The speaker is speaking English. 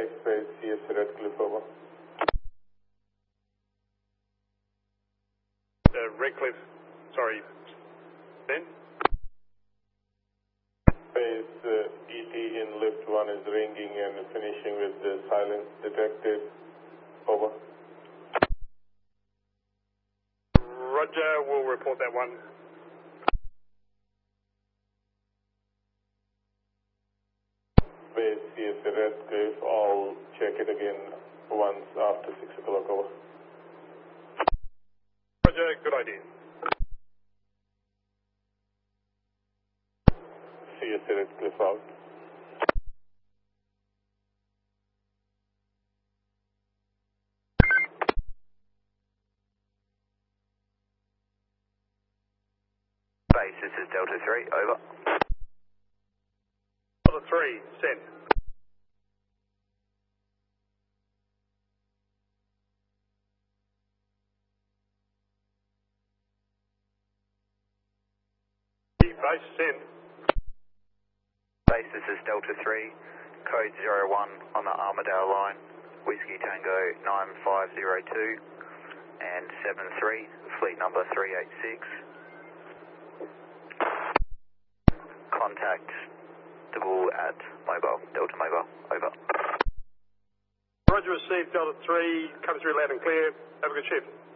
X-ray CSC Redcliffe, over. Redcliffe, sorry, Ben? Phase ET in lift 1 is ringing and finishing with the silence detected, over. Roger, we'll report that one. Base CSC Redcliffe, I'll check it again once after 6 o'clock, over. Roger, good idea. CSC Redcliffe out. Base, this is Delta 3, over. Delta 3, send. Base, send. Base, this is Delta 3, code 01 on the Armadale line, Whiskey Tango 9502 and 73, fleet number 386. Contact double at mobile, Delta Mobile, over. Roger, received Delta 3, come through loud and clear. Have a good shift.